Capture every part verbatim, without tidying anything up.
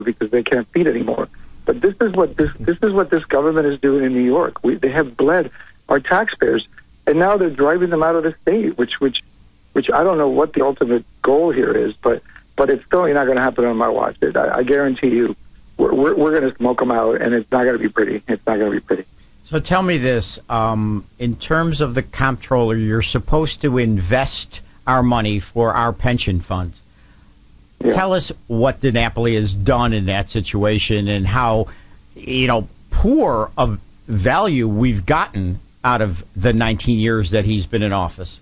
because they can't feed anymore. But this is what this this is what this government is doing in New York. We, they have bled our taxpayers, and now they're driving them out of the state, which which which I don't know what the ultimate goal here is, but but it's certainly not going to happen on my watch. I, I guarantee you, we're we're, we're going to smoke them out, and it's not going to be pretty. It's not going to be pretty. So tell me this, um, in terms of the comptroller, you're supposed to invest our money for our pension funds. Yeah. Tell us what DiNapoli has done in that situation and how, you know, poor of value we've gotten out of the nineteen years that he's been in office.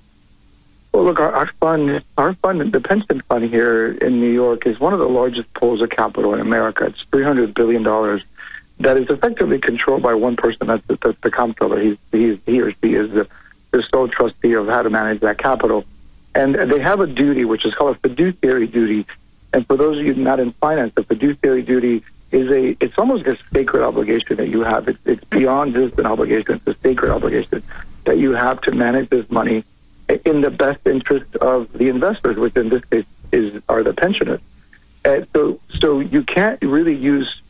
Well, look, our, our fund, our fund, the pension fund here in New York is one of the largest pools of capital in America. It's three hundred billion dollars. That is effectively controlled by one person. That's the, the, the comptroller. He's, he's, he or she is the, the sole trustee of how to manage that capital. And they have a duty, which is called a fiduciary duty. And for those of you not in finance, the fiduciary duty is a, it's almost a sacred obligation that you have. It's, it's beyond just an obligation. It's a sacred obligation that you have to manage this money in the best interest of the investors, which in this case is are the pensioners. And so, so you can't really use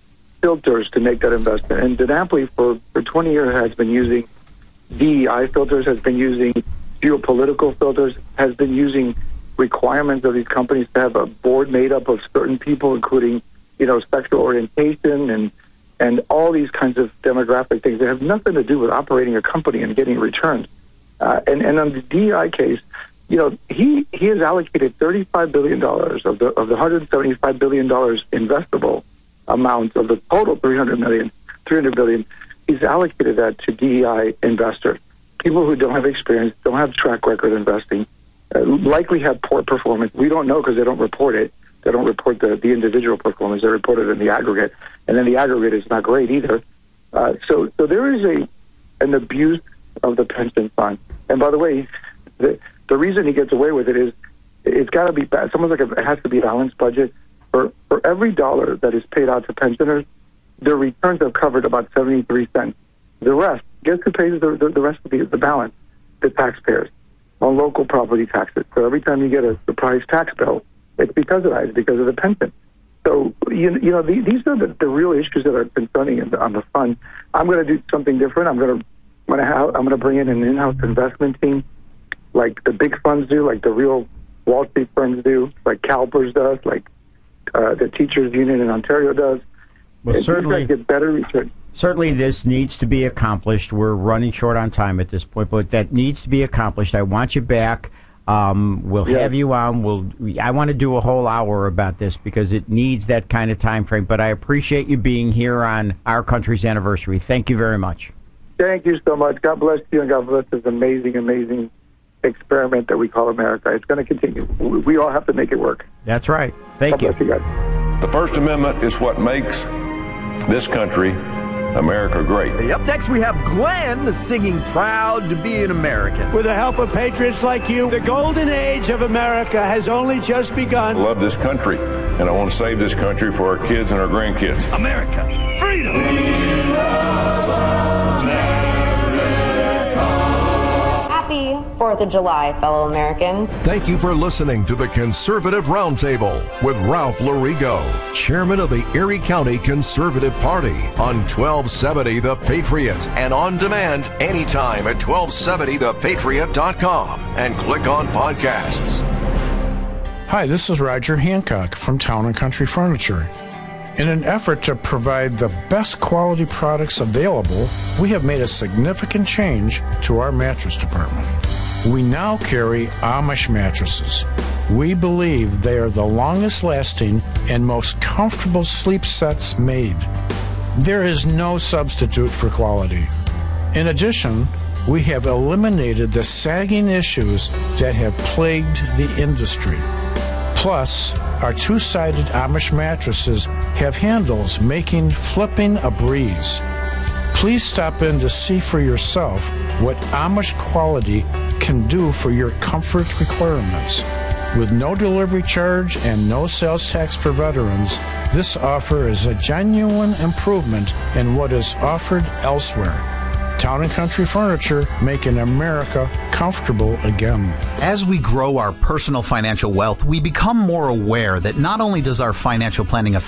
filters to make that investment. And DiNapoli for, for twenty years has been using D E I filters, has been using geopolitical filters, has been using requirements of these companies to have a board made up of certain people, including, you know, sexual orientation and and all these kinds of demographic things that have nothing to do with operating a company and getting returns. Uh, and, and on the D E I case, you know, he, he has allocated thirty-five billion dollars of the of the one hundred seventy-five billion dollars investable amount of the total three hundred million, three hundred billion. He's allocated that to D E I investors, people who don't have experience, don't have track record investing, uh, likely have poor performance. We don't know because they don't report it. They don't report the, the individual performance. They report it in the aggregate, and then the aggregate is not great either. Uh, so, so there is a an abuse of the pension fund. And by the way, the the reason he gets away with it is it's got to be bad. Someone's like a, it has to be a balanced budget. For for every dollar that is paid out to pensioners, their returns have covered about seventy-three cents. The rest, guess who pays the, the, the rest of the, the balance? The taxpayers on local property taxes. So every time you get a surprise tax bill, it's because of that. It's because of the pension. So, you, you know, the, these are the, the real issues that are concerning in the, on the fund. I'm going to do something different. I'm going to I'm going to have, I'm going to bring in an in-house investment team like the big funds do, like the real Wall Street firms do, like CalPERS does, like Uh, the teachers union in Ontario does. Well, and certainly, get better return. Certainly, this needs to be accomplished. We're running short on time at this point, but that needs to be accomplished. I want you back. Um, we'll yeah. have you on. We'll. We, I want to do a whole hour about this because it needs that kind of time frame. But I appreciate you being here on our country's anniversary. Thank you very much. Thank you so much. God bless you, and God bless this amazing, amazing experiment that we call America. It's going to continue. We all have to make it work. That's right. Thank God you. Bless you guys. The First Amendment is what makes this country, America, great. Up next, we have Glenn singing Proud to be an American. With the help of patriots like you, the golden age of America has only just begun. I love this country, and I want to save this country for our kids and our grandkids. America, freedom. We love America. Happy fourth of July, fellow Americans. Thank you for listening to the Conservative Roundtable with Ralph Larigo, chairman of the Erie County Conservative Party, on twelve seventy The Patriot and on demand anytime at twelve seventy the patriot dot com and click on podcasts. Hi, this is Roger Hancock from Town and Country Furniture. In an effort to provide the best quality products available, we have made a significant change to our mattress department. We now carry Amish mattresses. We believe they are the longest lasting and most comfortable sleep sets made. There is no substitute for quality. In addition, we have eliminated the sagging issues that have plagued the industry. Plus, our two-sided Amish mattresses have handles making flipping a breeze. Please stop in to see for yourself what Amish quality can do for your comfort requirements. With no delivery charge and no sales tax for veterans, this offer is a genuine improvement in what is offered elsewhere. Town and Country Furniture, making America comfortable again. As we grow our personal financial wealth, we become more aware that not only does our financial planning affect